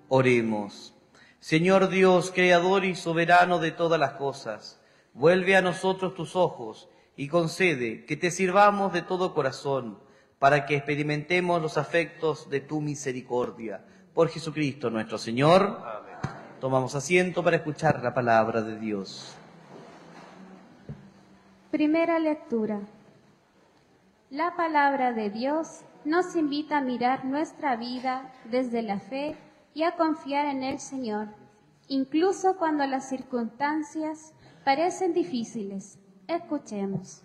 Oremos. Señor Dios, creador y soberano de todas las cosas, vuelve a nosotros tus ojos y concede que te sirvamos de todo corazón, para que experimentemos los afectos de tu misericordia. Por Jesucristo nuestro Señor. Amén. Tomamos asiento para escuchar la palabra de Dios. Primera lectura. La palabra de Dios nos invita a mirar nuestra vida desde la fe y a confiar en el Señor, incluso cuando las circunstancias parecen difíciles. Escuchemos.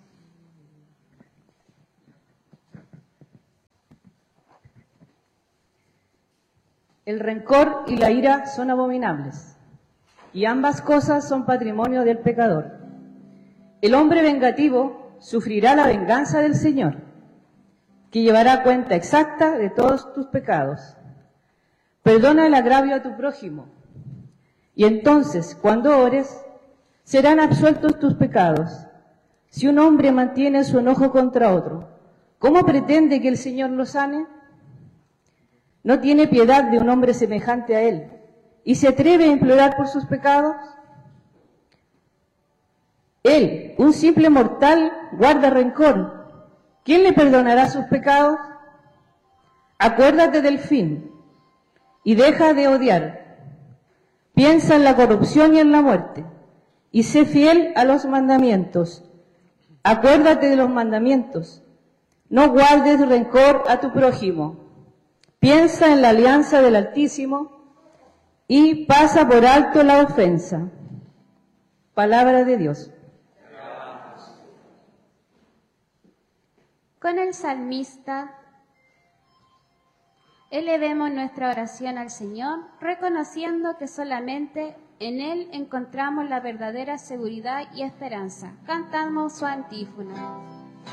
El rencor y la ira son abominables, y ambas cosas son patrimonio del pecador. El hombre vengativo sufrirá la venganza del Señor, que llevará cuenta exacta de todos tus pecados. Perdona el agravio a tu prójimo, y entonces, cuando ores, serán absueltos tus pecados. Si un hombre mantiene su enojo contra otro, ¿cómo pretende que el Señor lo sane? ¿No tiene piedad de un hombre semejante a él y se atreve a implorar por sus pecados? Él, un simple mortal, guarda rencor. ¿Quién le perdonará sus pecados? Acuérdate del fin y deja de odiar. Piensa en la corrupción y en la muerte y sé fiel a los mandamientos. Acuérdate de los mandamientos. No guardes rencor a tu prójimo. Piensa en la alianza del Altísimo y pasa por alto la ofensa. Palabra de Dios. Con el salmista, elevemos nuestra oración al Señor, reconociendo que solamente en Él encontramos la verdadera seguridad y esperanza. Cantamos su antífona.